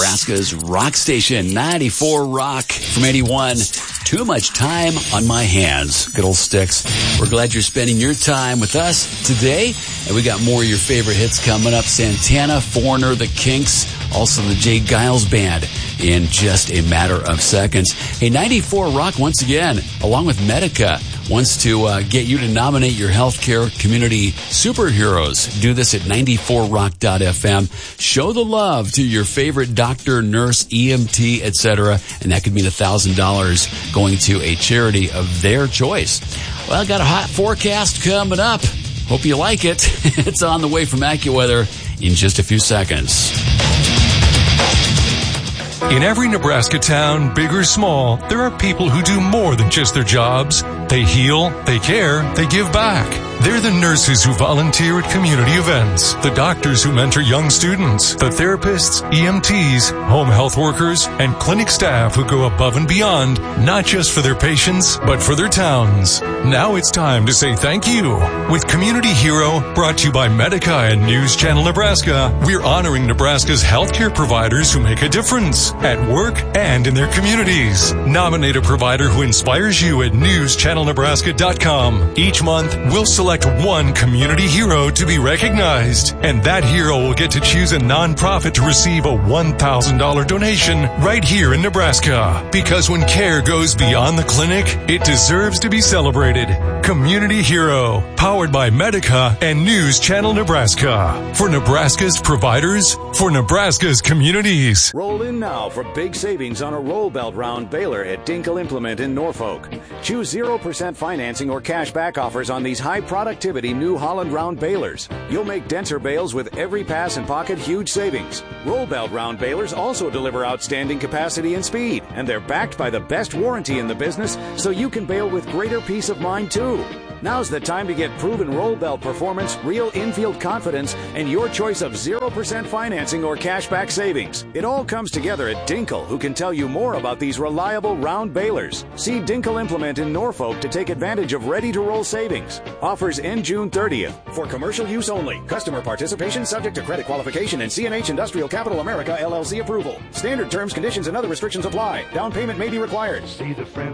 Nebraska's rock station, 94 Rock from 81. Too much time on my hands. Good old Styx. We're glad you're spending your time with us today. And we got more of your favorite hits coming up. Santana, Foreigner, The Kinks, also the Jay Giles Band in just a matter of seconds. Hey, 94 Rock once again, along with Medica, wants to get you to nominate your healthcare community superheroes. Do this at 94rock.fm. Show the love to your favorite doctor, nurse, EMT, etc., and that could mean $1,000 going to a charity of their choice. Well, got a hot forecast coming up. Hope you like it. It's on the way from AccuWeather in just a few seconds. In every Nebraska town, big or small, there are people who do more than just their jobs. They heal, they care, they give back. They're the nurses who volunteer at community events, the doctors who mentor young students, the therapists, EMTs, home health workers, and clinic staff who go above and beyond, not just for their patients, but for their towns. Now it's time to say thank you. With Community Hero, brought to you by Medica and News Channel Nebraska, we're honoring Nebraska's healthcare providers who make a difference at work and in their communities. Nominate a provider who inspires you at newschannelnebraska.com. Each month, we'll select one community hero to be recognized, and that hero will get to choose a nonprofit to receive a $1,000 donation right here in Nebraska. Because when care goes beyond the clinic, it deserves to be celebrated. Community Hero, powered by Medica and News Channel Nebraska. For Nebraska's providers, for Nebraska's communities. Roll in now for big savings on a roll belt round baler at Dinkle Implement in Norfolk. Choose 0% financing or cash back offers on these high productivity New Holland round balers. You'll make denser bales with every pass and pocket huge savings. Roll belt round balers also deliver outstanding capacity and speed, and they're backed by the best warranty in the business, so you can bale with greater peace of mind too. Now's the time to get proven roll belt performance, real infield confidence, and your choice of 0% financing or cashback savings. It all comes together at Dinkle, who can tell you more about these reliable round balers. See Dinkle Implement in Norfolk to take advantage of ready-to-roll savings. Offers end June 30th. For commercial use only. Customer participation subject to credit qualification and CNH Industrial Capital America LLC approval. Standard terms, conditions, and other restrictions apply. Down payment may be required. See the friend.